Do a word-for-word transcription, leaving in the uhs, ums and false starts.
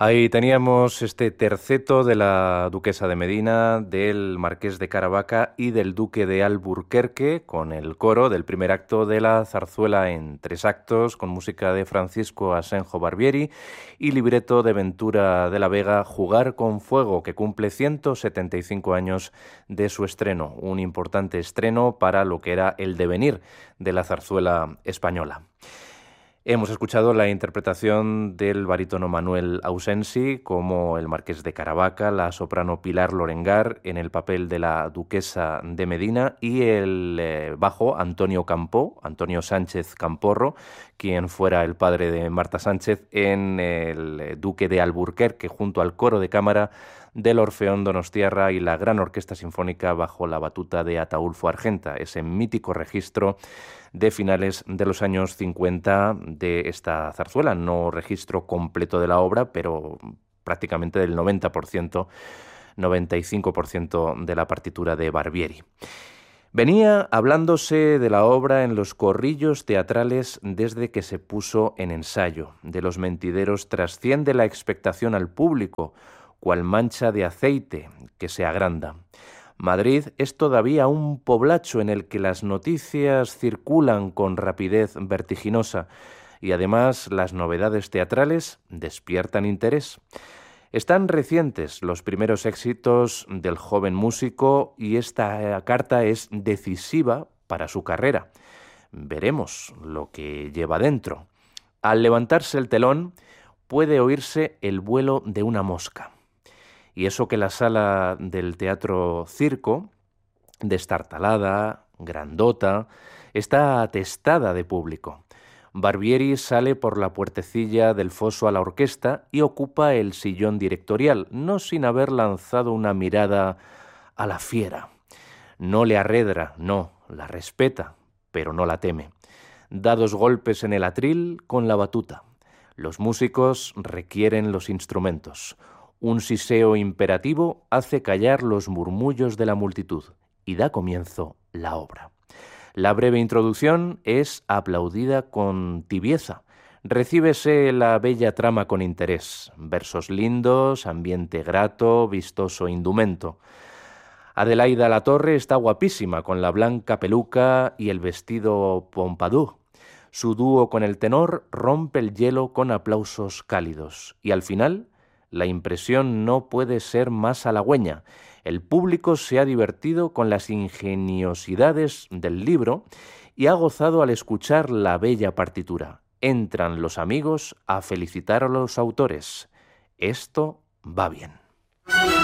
Ahí teníamos este terceto de la duquesa de Medina, del marqués de Caravaca y del duque de Alburquerque, con el coro del primer acto de la zarzuela en tres actos, con música de Francisco Asenjo Barbieri y libreto de Ventura de la Vega, Jugar con Fuego, que cumple ciento setenta y cinco años de su estreno, un importante estreno para lo que era el devenir de la zarzuela española. Hemos escuchado la interpretación del barítono Manuel Ausensi como el marqués de Caravaca, la soprano Pilar Lorengar en el papel de la duquesa de Medina y el eh, bajo Antonio Campó, Antonio Sánchez Camporro, quien fuera el padre de Marta Sánchez, en el duque de Alburquerque junto al coro de cámara del Orfeón Donostiarra y la gran orquesta sinfónica bajo la batuta de Ataúlfo Argenta, ese mítico registro de finales de los años cincuenta de esta zarzuela. No registro completo de la obra, pero prácticamente del noventa por ciento, noventa y cinco por ciento de la partitura de Barbieri. Venía hablándose de la obra en los corrillos teatrales desde que se puso en ensayo. De los mentideros trasciende la expectación al público, cual mancha de aceite que se agranda. Madrid es todavía un poblacho en el que las noticias circulan con rapidez vertiginosa y además las novedades teatrales despiertan interés. Están recientes los primeros éxitos del joven músico y esta carta es decisiva para su carrera. Veremos lo que lleva dentro. Al levantarse el telón puede oírse el vuelo de una mosca. Y eso que la sala del Teatro Circo, destartalada, grandota, está atestada de público. Barbieri sale por la puertecilla del foso a la orquesta y ocupa el sillón directorial, no sin haber lanzado una mirada a la fiera. No le arredra, no, la respeta, pero no la teme. Da dos golpes en el atril con la batuta. Los músicos requieren los instrumentos. Un siseo imperativo hace callar los murmullos de la multitud y da comienzo la obra. La breve introducción es aplaudida con tibieza. Recíbese la bella trama con interés. Versos lindos, ambiente grato, vistoso indumento. Adelaida Latorre está guapísima con la blanca peluca y el vestido pompadour. Su dúo con el tenor rompe el hielo con aplausos cálidos. Y al final, la impresión no puede ser más halagüeña. El público se ha divertido con las ingeniosidades del libro y ha gozado al escuchar la bella partitura. Entran los amigos a felicitar a los autores. Esto va bien.